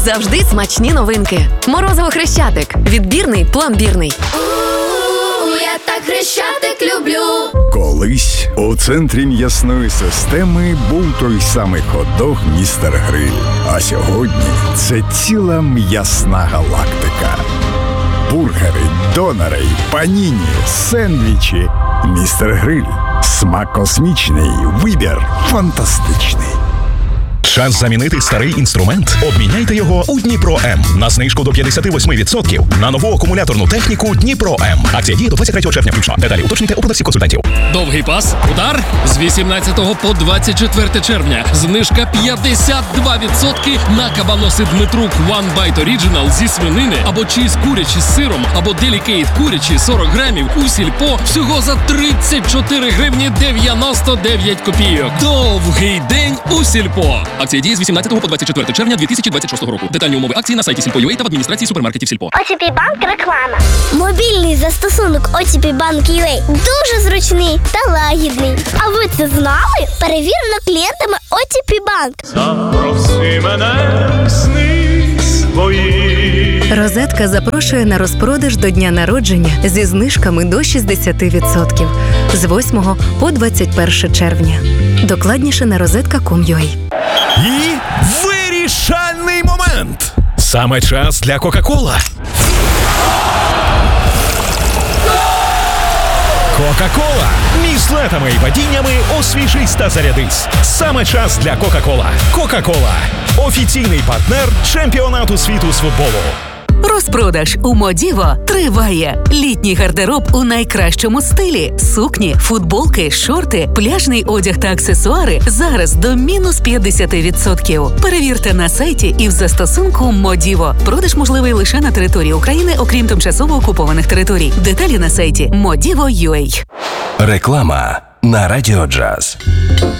Завжди смачні новинки. Морозиво Хрещатик. Відбірний, пломбірний. Я так Хрещатик люблю. Колись у центрі м'ясної системи був той самий хот-дог «Містер Гриль». А сьогодні це ціла м'ясна галактика. Бургери, донери, паніні, сендвічі. «Містер Гриль». Смак космічний, вибір фантастичний. Час замінити старий інструмент? Обміняйте його у Дніпро М. На знижку до 58% на нову акумуляторну техніку Дніпро М. Акція діє до 23 червня включно. Деталі уточнюйте у продавців консультантів. Довгий пас, удар з 18 по 24 червня. Знижка 52% на кабаноси Дмитрук One Bite Original зі свинини або чиз курячі з сиром, або Delicate курячі 40 грамів у Сільпо всього за 34 гривні 99 копійок. Довгий день у Сільпо. Акція діє з 18 по 24 червня 2026 року. Детальні умови акції на сайті Сільпо.ua та в адміністрації супермаркетів Сільпо. OTP Bank реклама. Мобільний застосунок OTP Bank.ua дуже зручний та лагідний. А ви це знали? Перевірено клієнтами OTP Bank. Запроси мене в сни свої. Розетка запрошує на розпродаж до дня народження зі знижками до 60% з 8 по 21 червня. Докладніше на розетка.com.ua. І вирішальний момент! Саме час для Кока-Кола. Кока-Кола. Між злетами і падіннями освіжись та зарядись. Саме час для Кока-Кола. Кока-Кола. Офіційний партнер чемпіонату світу з футболу. Розпродаж у Модіво триває. Літній гардероб у найкращому стилі. Сукні, футболки, шорти, пляжний одяг та аксесуари зараз до мінус 50%. Перевірте на сайті і в застосунку Модіво. Продаж можливий лише на території України, окрім тимчасово окупованих територій. Деталі на сайті Modivo.ua. Реклама на Радіо Джаз.